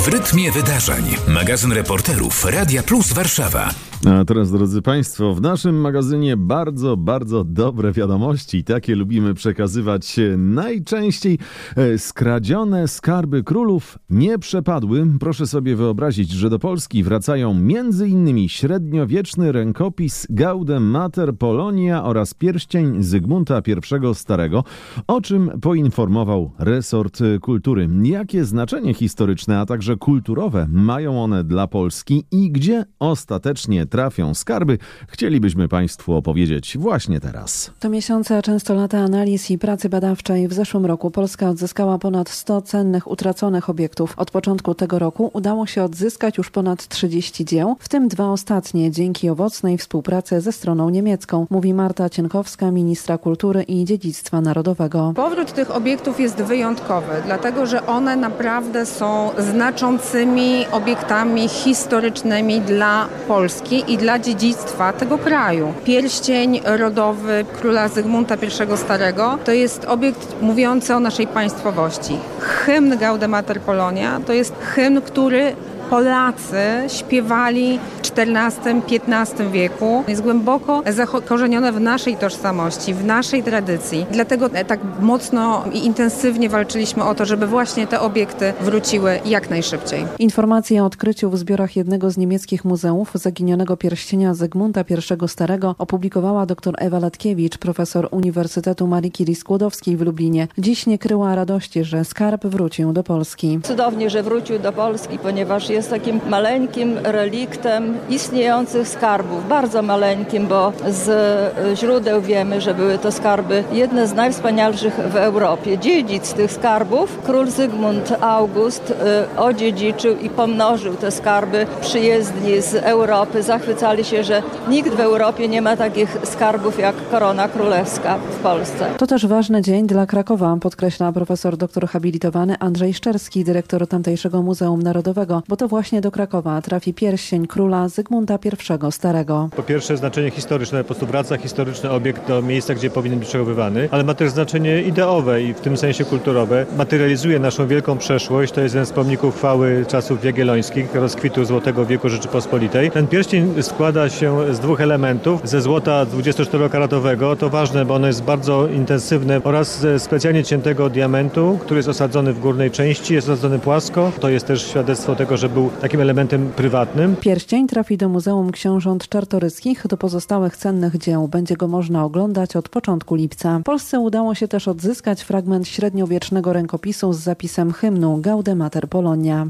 W rytmie wydarzeń. Magazyn reporterów Radia Plus Warszawa. A teraz, drodzy Państwo, w naszym magazynie bardzo dobre wiadomości. Takie lubimy przekazywać najczęściej. Skradzione skarby królów nie przepadły. Proszę sobie wyobrazić, że do Polski wracają m.in. średniowieczny rękopis Gaudem Mater Polonia oraz pierścień Zygmunta I Starego, o czym poinformował resort kultury. Jakie znaczenie historyczne, a także kulturowe mają one dla Polski i gdzie ostatecznie trafią skarby, chcielibyśmy Państwu opowiedzieć właśnie teraz. To miesiące, a często lata analiz i pracy badawczej. W zeszłym roku Polska odzyskała ponad 100 cennych, utraconych obiektów. Od początku tego roku udało się odzyskać już ponad 30 dzieł, w tym 2 ostatnie, dzięki owocnej współpracy ze stroną niemiecką, mówi Marta Cienkowska, ministra kultury i dziedzictwa narodowego. Powrót tych obiektów jest wyjątkowy, dlatego że one naprawdę są znaczącymi obiektami historycznymi dla Polski i dla dziedzictwa tego kraju. Pierścień rodowy króla Zygmunta I Starego to jest obiekt mówiący o naszej państwowości. Hymn Gaudem Mater Polonia to jest hymn, który Polacy śpiewali w XIV-XV wieku. Jest głęboko zakorzenione w naszej tożsamości, w naszej tradycji. Dlatego tak mocno i intensywnie walczyliśmy o to, żeby właśnie te obiekty wróciły jak najszybciej. Informacje o odkryciu w zbiorach jednego z niemieckich muzeów zaginionego pierścienia Zygmunta I Starego opublikowała dr Ewa Latkiewicz, profesor Uniwersytetu Marii Curie Skłodowskiej w Lublinie. Dziś nie kryła radości, że skarb wrócił do Polski. Cudownie, że wrócił do Polski, ponieważ jest takim maleńkim reliktem istniejących skarbów. Bardzo maleńkim, bo z źródeł wiemy, że były to skarby jedne z najwspanialszych w Europie. Dziedzic tych skarbów, król Zygmunt August, odziedziczył i pomnożył te skarby. Przyjezdni z Europy zachwycali się, że nikt w Europie nie ma takich skarbów jak korona królewska w Polsce. To też ważny dzień dla Krakowa, podkreśla profesor doktor habilitowany Andrzej Szczerski, dyrektor tamtejszego Muzeum Narodowego, bo to właśnie do Krakowa trafi pierścień króla Zygmunta I Starego. Po pierwsze znaczenie historyczne, po prostu wraca historyczny obiekt do miejsca, gdzie powinien być przechowywany, ale ma też znaczenie ideowe i w tym sensie kulturowe. Materializuje naszą wielką przeszłość, to jest jeden z pomników chwały czasów jagiellońskich, rozkwitu Złotego wieku Rzeczypospolitej. Ten pierścień składa się z 2 elementów, ze złota 24-karatowego, to ważne, bo ono jest bardzo intensywne, oraz ze specjalnie ciętego diamentu, który jest osadzony w górnej części, jest osadzony płasko. To jest też świadectwo tego, że był takim elementem prywatnym. Pierścień trafi do Muzeum Książąt Czartoryskich. Do pozostałych cennych dzieł będzie go można oglądać od początku lipca. Polsce udało się też odzyskać fragment średniowiecznego rękopisu z zapisem hymnu Gaudem Mater Polonia.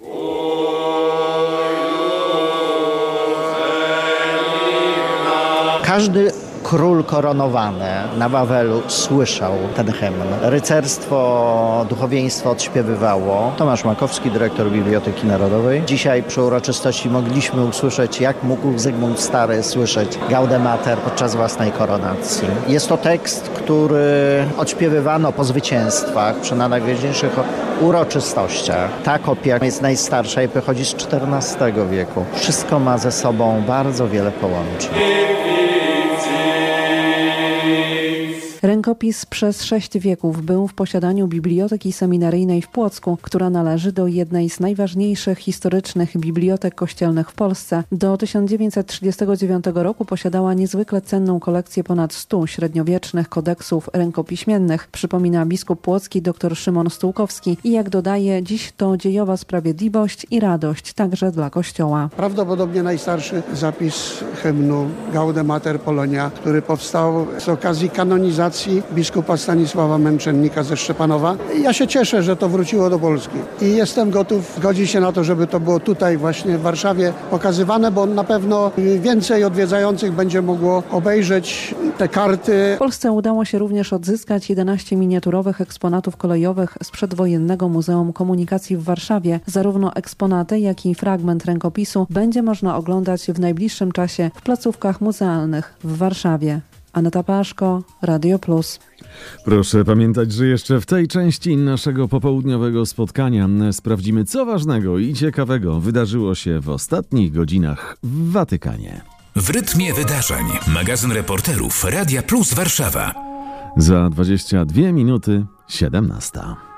Każdy król koronowany na Wawelu słyszał ten hymn. Rycerstwo, duchowieństwo odśpiewywało. Tomasz Makowski, dyrektor Biblioteki Narodowej. Dzisiaj przy uroczystości mogliśmy usłyszeć, jak mógł Zygmunt Stary słyszeć Gaudem Mater podczas własnej koronacji. Jest to tekst, który odśpiewywano po zwycięstwach, przy najważniejszych uroczystościach. Ta kopia jest najstarsza i pochodzi z XIV wieku. Wszystko ma ze sobą bardzo wiele połączeń. Rękopis przez 6 wieków był w posiadaniu Biblioteki Seminaryjnej w Płocku, która należy do jednej z najważniejszych historycznych bibliotek kościelnych w Polsce. Do 1939 roku posiadała niezwykle cenną kolekcję ponad 100 średniowiecznych kodeksów rękopiśmiennych, przypomina biskup płocki dr Szymon Stułkowski i jak dodaje, dziś to dziejowa sprawiedliwość i radość także dla Kościoła. Prawdopodobnie najstarszy zapis hymnu Gaudem Mater Polonia, który powstał z okazji kanonizacji biskupa Stanisława Męczennika ze Szczepanowa. Ja się cieszę, że to wróciło do Polski i jestem gotów zgodzić się na to, żeby to było tutaj właśnie w Warszawie pokazywane, bo na pewno więcej odwiedzających będzie mogło obejrzeć te karty. W Polsce udało się również odzyskać 11 miniaturowych eksponatów kolejowych z przedwojennego Muzeum Komunikacji w Warszawie. Zarówno eksponaty, jak i fragment rękopisu będzie można oglądać w najbliższym czasie w placówkach muzealnych w Warszawie. Aneta Paszko, Radio Plus. Proszę pamiętać, że jeszcze w tej części naszego popołudniowego spotkania sprawdzimy, co ważnego i ciekawego wydarzyło się w ostatnich godzinach w Watykanie. W rytmie wydarzeń. Magazyn reporterów Radia Plus Warszawa. Za 22 minuty 17.